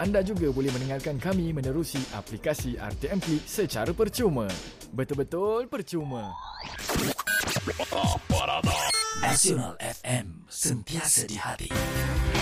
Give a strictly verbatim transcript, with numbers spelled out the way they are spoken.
Anda juga boleh mendengarkan kami menerusi aplikasi R T M Klik secara percuma. Betul-betul percuma. Nasional F M, sentiasa di hati.